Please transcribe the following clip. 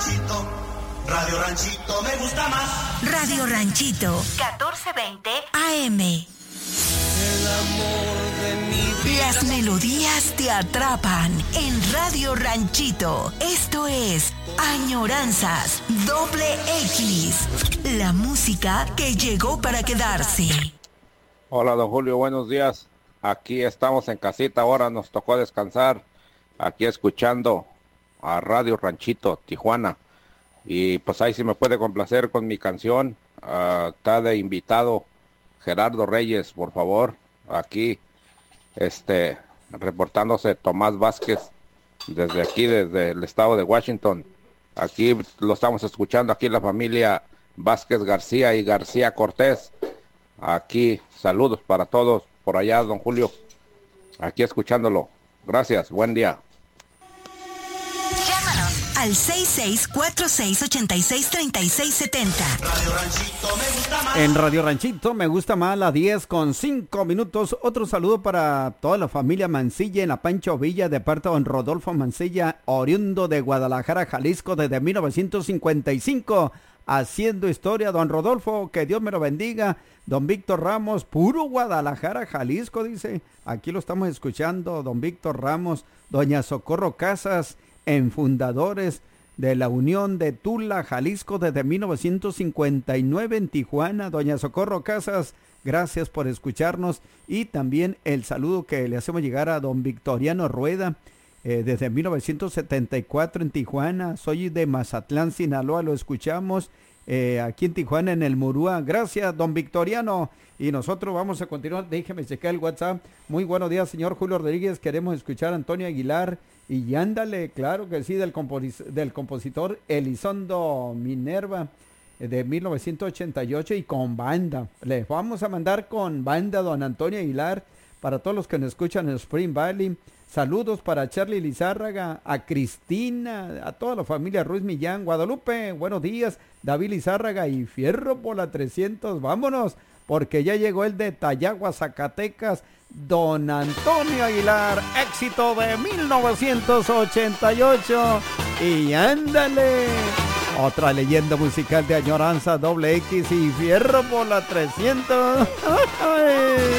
Radio Ranchito me gusta más. Radio Ranchito, 1420 AM. El amor de mi vida. Las melodías te atrapan en Radio Ranchito. Esto es Añoranzas XX. La música que llegó para quedarse. Hola, don Julio, buenos días. Aquí estamos en casita, ahora nos tocó descansar. Aquí escuchando a Radio Ranchito, Tijuana. Y pues ahí sí me puede complacer con mi canción. Está de invitado Gerardo Reyes, por favor. Aquí, reportándose Tomás Vázquez, desde aquí, desde el estado de Washington. Aquí lo estamos escuchando, aquí la familia Vázquez García y García Cortés. Aquí, saludos para todos por allá, don Julio. Aquí escuchándolo. Gracias, buen día. Al 6646863670. Radio Ranchito me gusta más. En Radio Ranchito me gusta más, las 10:05. Otro saludo para toda la familia Mancilla en la Pancho Villa, de parte de don Rodolfo Mancilla, oriundo de Guadalajara, Jalisco, desde 1955. Haciendo historia, don Rodolfo, que Dios me lo bendiga. Don Víctor Ramos, puro Guadalajara, Jalisco, dice. Aquí lo estamos escuchando, don Víctor Ramos. Doña Socorro Casas, en fundadores de la Unión de Tula, Jalisco, desde 1959 en Tijuana. Doña Socorro Casas, gracias por escucharnos. Y también el saludo que le hacemos llegar a don Victoriano Rueda, desde 1974 en Tijuana. Soy de Mazatlán, Sinaloa, lo escuchamos aquí en Tijuana, en el Murúa. Gracias, don Victoriano. Y nosotros vamos a continuar. Déjeme checar el WhatsApp. Muy buenos días, señor Julio Rodríguez. Queremos escuchar a Antonio Aguilar. Y ándale, claro que sí, del compositor Elizondo Minerva, de 1988, y con banda. Les vamos a mandar con banda, don Antonio Aguilar, para todos los que nos escuchan en Spring Valley. Saludos para Charlie Lizárraga, a Cristina, a toda la familia Ruiz Millán. Guadalupe, buenos días. David Lizárraga y fierro por la 300. Vámonos, porque ya llegó el de Tayagua, Zacatecas, don Antonio Aguilar. Éxito de 1988. Y ándale, otra leyenda musical de Añoranza XX y fierro por la 300.